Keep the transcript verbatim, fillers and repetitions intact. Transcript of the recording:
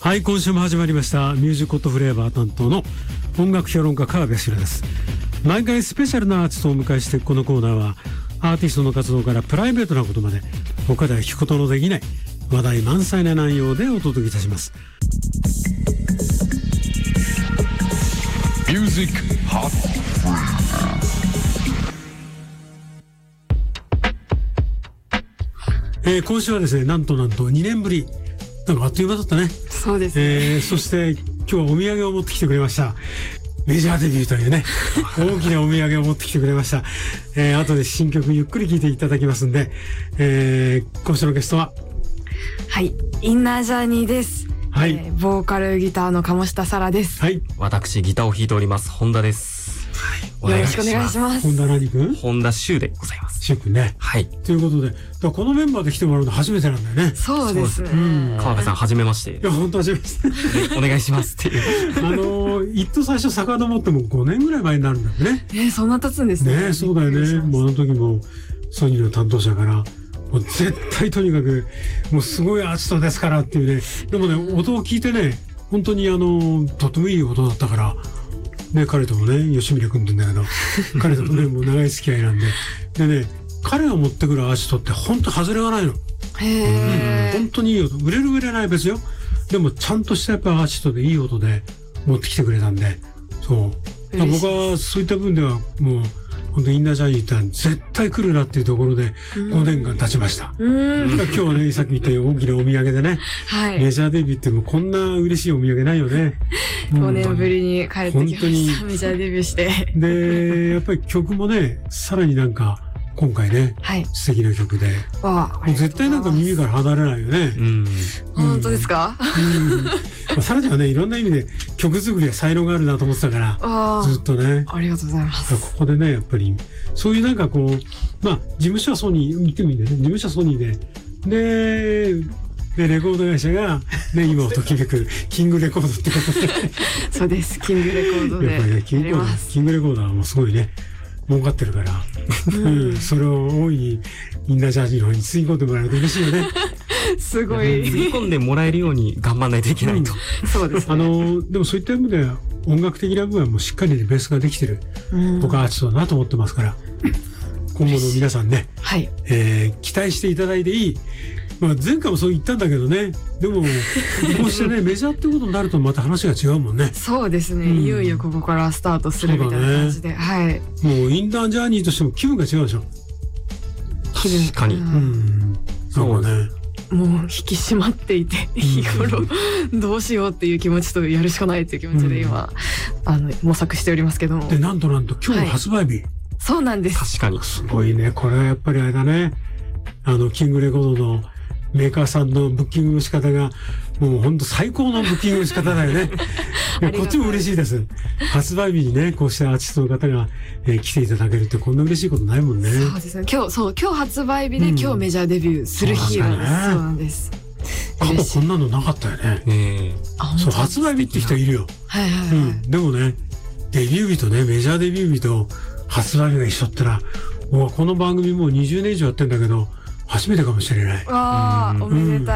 はい、今週も始まりましたミュージックフレーバー担当の音楽評論家川辺明です。毎回スペシャルなアーティストをお迎えして、このコーナーはアーティストの活動からプライベートなことまで他では聞くことのできない話題満載な内容でお届けいたします。ミュージックハッえー、今週はですね、なんとなんとにねんぶり、なんかあっという間だったね。 そうですね、 えー、そして今日はお土産を持ってきてくれました。メジャーデビューというね大きなお土産を持ってきてくれました。えー、後で新曲ゆっくり聴いていただきますんで、えー、今週のゲストははいインナージャーニーです。はい、えー、ボーカルギターの鴨下沙羅です。 はい、私ギターを弾いております本田です。 はい、よろしくお願いします。 本田何君？ 本田修でございます。 修君ね。 はい。 ということで、だこのメンバーで来てもらうの初めてなんだよね。 そうですね。 うん、 川辺さん初めまして。 いや本当初めましてお願いしますっていうあのー、一等最初遡ってもごねんぐらい前になるんだよね。 えー、そんな経つんですね。 ね、そうだよね。もうあの時もソニーの担当者からもう絶対とにかくもうすごいアーティストですからっていうね。でもね、音を聞いてね、本当にあのとってもいい音だったからね、彼ともね、吉見君って言うんだけど彼ともね、もう長い付き合いなんで、でね、彼が持ってくるアーティストって本当外れがないの。 へー、 うん、本当にいい音、売れる売れない別よ。でもちゃんとしたやっぱアーティストでいい音で持ってきてくれたんで、そう僕はそういった分ではもう本当インナージャーニーって絶対来るなっていうところでごねんかん経ちました。うん今日はね、さっき言ったように大きなお土産でね、はい、メジャーデビューってもうこんな嬉しいお土産ないよね。 ごねんぶりに帰ってきました。メジャーデビューしてでやっぱり曲もね、さらになんか今回ね、はい、素敵な曲で、もう絶対なんか耳から離れないよね。うん、 本当ですか？ うんまあ、さらにはね、いろんな意味で曲作りは才能があるなと思ってたからずっとね。 ありがとうございます。 ここでね、やっぱりそういうなんかこう、まあ事務所はソニー見てみてね、事務所はソニーでででレコード会社がね、今をときめくキングレコードってことでそうです、キングレコードでやっぱりね、 キングレコード、キングレコードはもうすごいね儲かってるから、うん、それを大いにインナージャーニーの方につぎ込んでもらえると嬉しいよね。 すごいつぎ込んでもらえるように頑張らないといけないと、 うん、そうです、ね、 あのでもそういった意味では音楽的な部分はもうしっかりベースができてる、うん、僕はアーティストだなと思ってますから、今後の皆さんね、はい、えー、期待していただいていい。まあ、前回もそう言ったんだけどね、でもこうしてねメジャーってことになるとまた話が違うもんね。 そうですね、うん、いよいよここからスタートするみたいな感じで、ね、はい、 もうインナージャーニーとしても気分が違うでしょ。 確かに、うん、 そうね、 もう引き締まっていて日頃どうしようっていう気持ちとやるしかないっていう気持ちで今、うん、あの模索しておりますけども。 でなんとなんと今日発売日、はい、 そうなんです。 確かにすごいね。これはやっぱりあれだね、あのキングレコードのメーカーさんのブッキングの仕方がもう本当最高のブッキングの仕方だよね。こっちも嬉しいです。発売日にね、こうしたアーティストの方が、えー、来ていただけるってこんな嬉しいことないもんね。 そうですね。今日そう今日発売日で、うん、今日メジャーデビューする日なんです。そうなんです。 過去こんなのなかったよね。えー、そう発売日って人いるよ。はいはいはい。うん、でもね、デビュー日とねメジャーデビュー日と発売日が一緒ってのは、もうこの番組もうにじゅうねん以上やってんだけど初めてかもしれない。 わあ、おめでたい。